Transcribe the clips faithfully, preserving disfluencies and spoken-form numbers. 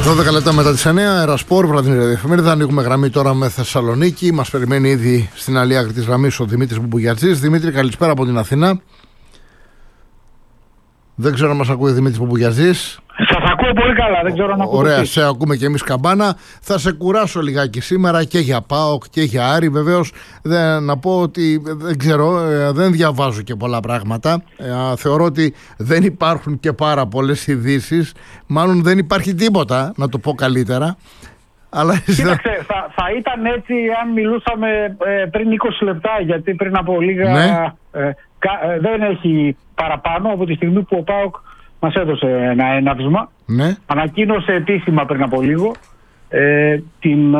δώδεκα λεπτά μετά τις εννιά, Αερασπορ, βραδινή ραδιοεφημερίδα. Ανοίγουμε γραμμή τώρα με Θεσσαλονίκη. Μας περιμένει ήδη στην άλλη άκρη της γραμμής ο Δημήτρης Μπουμπουγιατζής. Δημήτρη, καλησπέρα από την Αθήνα. Δεν ξέρω αν μας ακούει ο Δημήτρης Μπουμπουγιατζής. Σας ακούω πολύ καλά, δεν ξέρω αν ακούω. Ωραία, σε ακούμε και εμείς καμπάνα. Θα σε κουράσω λιγάκι σήμερα και για ΠΑΟΚ και για Άρη. Βεβαίως, δεν, να πω ότι δεν ξέρω, δεν διαβάζω και πολλά πράγματα. Ε, θεωρώ ότι δεν υπάρχουν και πάρα πολλές ειδήσεις. Μάλλον δεν υπάρχει τίποτα, να το πω καλύτερα. Αλλά... Κοίταξε, θα, θα ήταν έτσι αν μιλούσαμε ε, πριν είκοσι λεπτά, γιατί πριν από λίγα ναι. ε, κα, ε, δεν έχει παραπάνω από τη στιγμή που ο ΠΑΟΚ μας έδωσε ένα έναυσμα. Ναι. Ανακοίνωσε επίσημα πριν από λίγο ε, την,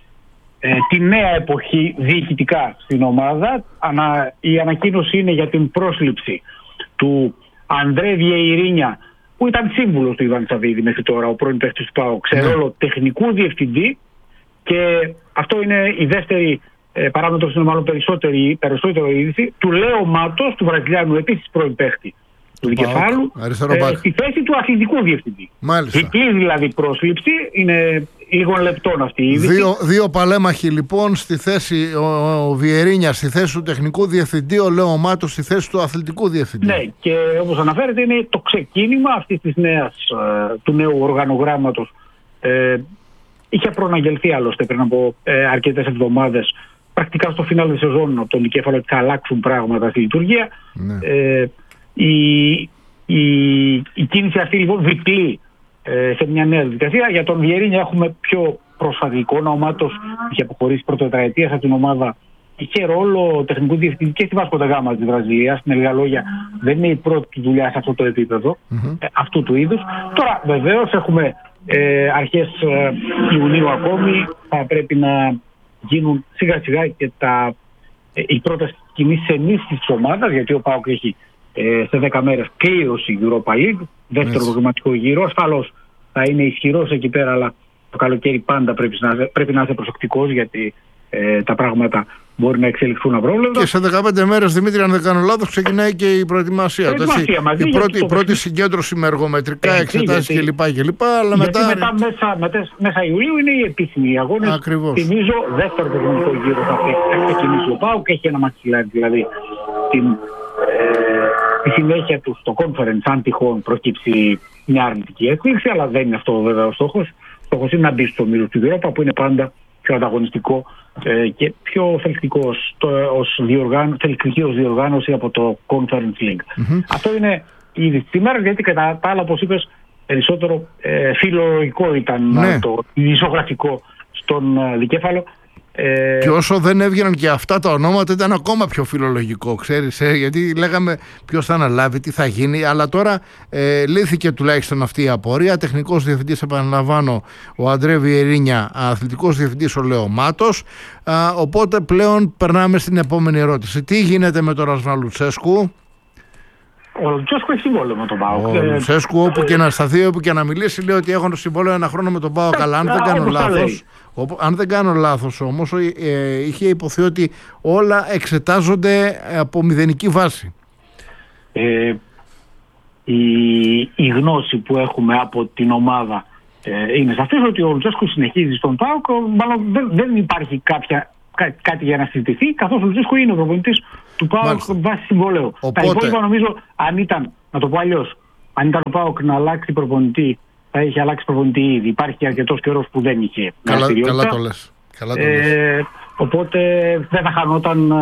ε, τη νέα εποχή διοικητικά στην ομάδα. Ανα, η ανακοίνωση είναι για την πρόσληψη του Ανδρέ Βιεϊρίνια, που ήταν σύμβουλος του Ιβάν Σαββίδη μέχρι τώρα, ο πρώην παίκτης του ΠΑΟΚ, σε ρόλο τεχνικού διευθυντή, και αυτό είναι η δεύτερη ε, παράμετρος, είναι μάλλον περισσότερη, περισσότερο είδηση, του Λέο Μάτος, του Βραζιλιάνου επίσης πρώην παίκτη του δικεφάλου, ε, στη θέση του αθλητικού διευθυντή. Μάλιστα. Διπλή δηλαδή πρόσληψη, είναι λίγο λεπτών αυτή η είδηση. Δύο, δύο παλέμαχοι λοιπόν στη θέση, ο, ο Βιερίνια στη θέση του τεχνικού διευθυντή, ο Λέο Μάτος στη θέση του αθλητικού διευθυντή. Ναι, και όπως αναφέρεται είναι το ξεκίνημα αυτής της νέας, του νέου οργανογράμματος. Ε, είχε προαναγγελθεί άλλωστε πριν από ε, αρκετές εβδομάδες, πρακτικά στο φινάλ της σεζόν, από τον δικέφαλο, ότι θα αλλάξουν πράγματα στη λειτουργία. Ναι. Ε, η, η, η κίνηση αυτή λοιπόν διπλή ε, σε μια νέα διαδικασία. Για τον Βιερίνια έχουμε πιο πρόσφατη εικόνα. Ο Μάτος είχε αποχωρήσει πρωτοετραετίας από την ομάδα. Είχε ρόλο τεχνικού διευθυντή και στη Βάσκο ντα Γκάμα της Βραζιλίας. Με λίγα λόγια, δεν είναι η πρώτη δουλειά σε αυτό το επίπεδο, mm-hmm. ε, αυτού του είδους. Τώρα βεβαίως έχουμε ε, αρχές ε, Ιουνίου ακόμη. Θα πρέπει να γίνουν σιγά σιγά και τα, ε, οι πρώτες κινήσεις ενίσχυσης της ομάδας, γιατί ο ΠΑΟΚ έχει ε, σε δέκα μέρες κλήρωση Europa League, δεύτερο προγραμματικό γύρο. Ασφαλώς θα είναι ισχυρός εκεί πέρα, αλλά το καλοκαίρι πάντα πρέπει να, πρέπει να είσαι προσεκτικός, γιατί ε, τα πράγματα μπορεί να εξελιχθούν απρόβλεπτα. Και σε δεκαπέντε μέρες, Δημήτρη, αν δεν κάνω λάθος, ξεκινάει και η προετοιμασία. προετοιμασία μαζί, η πρώτη, το... η πρώτη συγκέντρωση με εργομετρικά, ε, εξετάσεις κλπ. Αλλά μετά, μετά... μέσα, μετά, μέσα Ιουλίου είναι οι επίσημοι αγώνες. Ακριβώς. Θυμίζω, δεύτερο προγραμματικό γύρο θα ξεκινήσει ο ΠΑΟΚ και έχει ένα μαξιλάρι, δηλαδή την, ε, τη συνέχεια του στο conference, αν τυχόν προκύψει μια αρνητική έκπληξη, αλλά δεν είναι αυτό βέβαια ο στόχος. Ο στόχος είναι να μπει στο μύρο του Europa, που είναι πάντα πιο ανταγωνιστικό ε, και πιο θελκτικό ως διοργάνωση, θελκτική ως διοργάνωση από το Conference League. Mm-hmm. Αυτό είναι ήδη σήμερα, γιατί κατά τα άλλα, όπως είπες, περισσότερο ε, φιλολογικό ήταν ναι. το ισογραφικό στον ε, δικέφαλο. Ε... Και όσο δεν έβγαιναν και αυτά τα ονόματα, ήταν ακόμα πιο φιλολογικό, ξέρεις, ε, γιατί λέγαμε ποιος θα αναλάβει, τι θα γίνει, αλλά τώρα ε, λύθηκε τουλάχιστον αυτή η απορία. Τεχνικός διευθυντής, επαναλαμβάνω, ο Ανδρέ Βιερίνια, αθλητικός διευθυντής ο Λέο Μάτος. Α, οπότε πλέον περνάμε στην επόμενη ερώτηση. Τι γίνεται με τον Ρασβάν Λουτσέσκου? Ο Λουτσέσκου έχει συμβόλαιο με τον ΠΑΟΚ. Ο Λουτσέσκου, όπου και να σταθεί, όπου και να μιλήσει, λέει ότι έχω συμβόλαιο ένα χρόνο με τον ΠΑΟΚ. Αλλά αν δεν κάνω λάθος, αν δεν κάνω λάθος όμως, ε, είχε υποθεί ότι όλα εξετάζονται από μηδενική βάση. Ε, η, η γνώση που έχουμε από την ομάδα ε, είναι σαφής ότι ο Λουτσέσκου συνεχίζει στον ΠΑΟΚ. Μάλλον δεν, δεν υπάρχει κάποια, κά, κάτι για να συζητηθεί, καθώς ο Λουτσέσκου είναι ο προπονητής του ΠΑΟΚ βάσει συμβολέου. Οπότε... Τα υπόλοιπα, νομίζω, αν ήταν, να το πω αλλιώς, αν ήταν ο ΠΑΟΚ να αλλάξει προπονητή, θα είχε αλλάξει προπονητή ήδη. Υπάρχει αρκετός καιρός που δεν είχε. Καλά, καλά το λες. Καλά το λες. Ε, οπότε δεν θα χανόταν